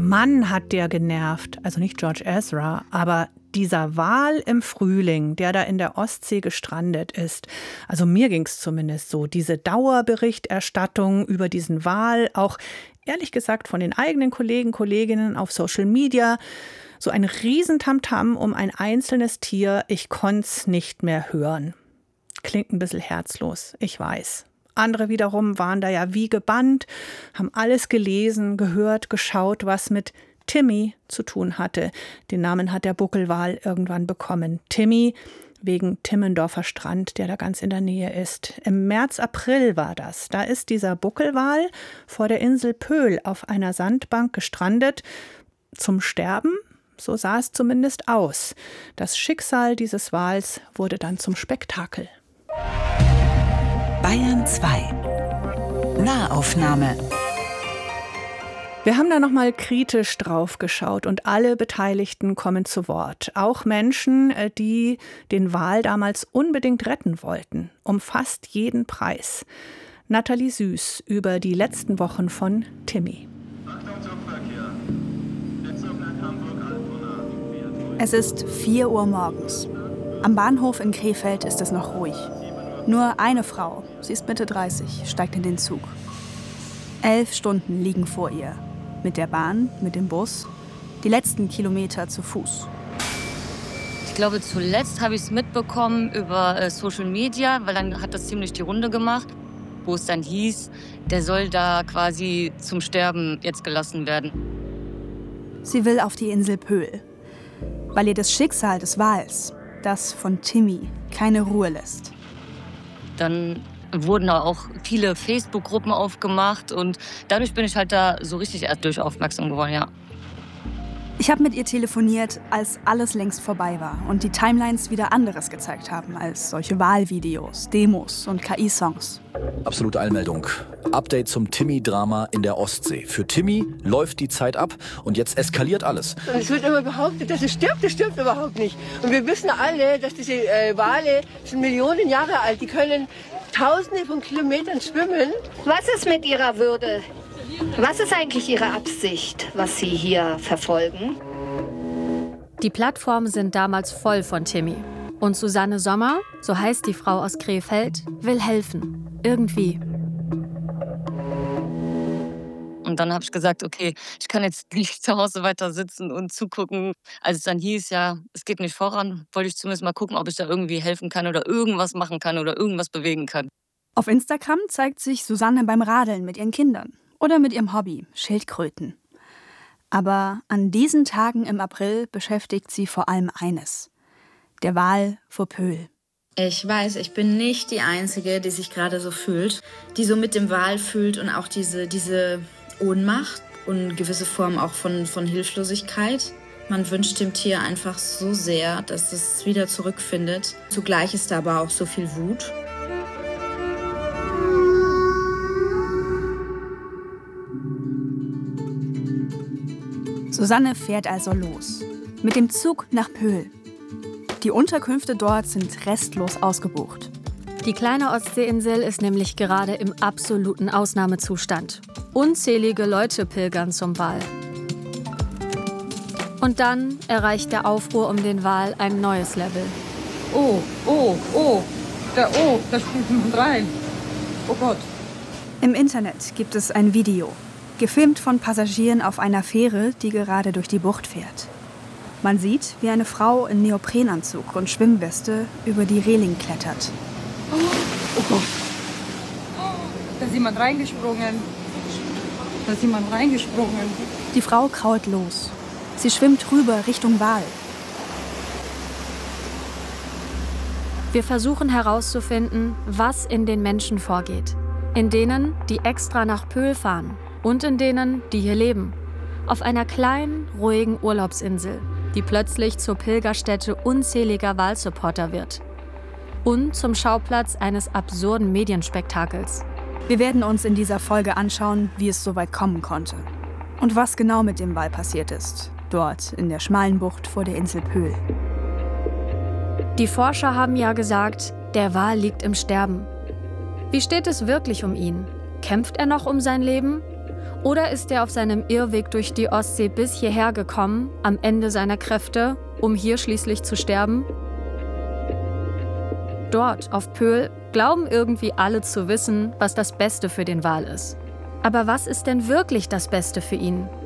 Mann, hat der genervt. Also nicht George Ezra, aber dieser Wal im Frühling, der da in der Ostsee gestrandet ist. Also mir ging es zumindest so. Diese Dauerberichterstattung über diesen Wal, auch ehrlich gesagt von den eigenen Kollegen, Kolleginnen auf Social Media. So ein Riesentamtam um ein einzelnes Tier. Ich konnte es nicht mehr hören. Klingt ein bisschen herzlos, ich weiß. Andere wiederum waren da ja wie gebannt, haben alles gelesen, gehört, geschaut, was mit Timmy zu tun hatte. Den Namen hat der Buckelwal irgendwann bekommen. Timmy wegen Timmendorfer Strand, der da ganz in der Nähe ist. Im März, April war das. Da ist dieser Buckelwal vor der Insel Pöhl auf einer Sandbank gestrandet. Zum Sterben, so sah es zumindest aus. Das Schicksal dieses Wals wurde dann zum Spektakel. Bayern 2 Nahaufnahme. Wir haben da nochmal kritisch drauf geschaut und alle Beteiligten kommen zu Wort. Auch Menschen, die den Wal damals unbedingt retten wollten, um fast jeden Preis. Nathalie Süß über die letzten Wochen von Timmy. Es ist 4 Uhr morgens. Am Bahnhof in Krefeld ist es noch ruhig. Nur eine Frau, sie ist Mitte 30, steigt in den Zug. 11 Stunden liegen vor ihr. Mit der Bahn, mit dem Bus, die letzten Kilometer zu Fuß. Ich glaube, zuletzt habe ich es mitbekommen über Social Media, weil dann hat das ziemlich die Runde gemacht, wo es dann hieß, der soll da quasi zum Sterben jetzt gelassen werden. Sie will auf die Insel Pöhl, weil ihr das Schicksal des Wals, das von Timmy, keine Ruhe lässt. Dann wurden da auch viele Facebook-Gruppen aufgemacht und dadurch bin ich halt da so richtig erst durch aufmerksam geworden, ja. Ich habe mit ihr telefoniert, als alles längst vorbei war und die Timelines wieder anderes gezeigt haben als solche Wahlvideos, Demos und KI-Songs. Absolute Eilmeldung. Update zum Timmy-Drama in der Ostsee. Für Timmy läuft die Zeit ab und jetzt eskaliert alles. Und es wird immer behauptet, dass es stirbt. Das stirbt überhaupt nicht. Und wir wissen alle, dass diese Wale sind Millionen Jahre alt. Die können Tausende von Kilometern schwimmen. Was ist mit Ihrer Würde? Was ist eigentlich Ihre Absicht, was Sie hier verfolgen? Die Plattformen sind damals voll von Timmy. Und Susanne Sommer, so heißt die Frau aus Krefeld, will helfen. Irgendwie. Und dann habe ich gesagt, okay, ich kann jetzt nicht zu Hause weiter sitzen und zugucken. Als es dann hieß, ja, es geht nicht voran, wollte ich zumindest mal gucken, ob ich da irgendwie helfen kann oder irgendwas machen kann oder irgendwas bewegen kann. Auf Instagram zeigt sich Susanne beim Radeln mit ihren Kindern oder mit ihrem Hobby, Schildkröten. Aber an diesen Tagen im April beschäftigt sie vor allem eines: der Wal vor Pöhl. Ich weiß, ich bin nicht die Einzige, die sich gerade so fühlt, die so mit dem Wal fühlt und auch diese Ohnmacht und gewisse Form auch von Hilflosigkeit. Man wünscht dem Tier einfach so sehr, dass es wieder zurückfindet. Zugleich ist da aber auch so viel Wut. Susanne fährt also los. Mit dem Zug nach Pöhl. Die Unterkünfte dort sind restlos ausgebucht. Die kleine Ostseeinsel ist nämlich gerade im absoluten Ausnahmezustand. Unzählige Leute pilgern zum Wal. Und dann erreicht der Aufruhr um den Wal ein neues Level. Da springt jemand rein. Oh Gott. Im Internet gibt es ein Video, gefilmt von Passagieren auf einer Fähre, die gerade durch die Bucht fährt. Man sieht, wie eine Frau in Neoprenanzug und Schwimmweste über die Reling klettert. Oh Gott. Da ist jemand reingesprungen. Die Frau krault los. Sie schwimmt rüber Richtung Wal. Wir versuchen herauszufinden, was in den Menschen vorgeht. In denen, die extra nach Pöhl fahren und in denen, die hier leben. Auf einer kleinen, ruhigen Urlaubsinsel, die plötzlich zur Pilgerstätte unzähliger Walsupporter wird. Und zum Schauplatz eines absurden Medienspektakels. Wir werden uns in dieser Folge anschauen, wie es so weit kommen konnte. Und was genau mit dem Wal passiert ist, dort in der schmalen Bucht vor der Insel Pöhl. Die Forscher haben ja gesagt, der Wal liegt im Sterben. Wie steht es wirklich um ihn? Kämpft er noch um sein Leben? Oder ist er auf seinem Irrweg durch die Ostsee bis hierher gekommen, am Ende seiner Kräfte, um hier schließlich zu sterben? Dort, auf Pöhl, glauben irgendwie alle zu wissen, was das Beste für den Wal ist. Aber was ist denn wirklich das Beste für ihn?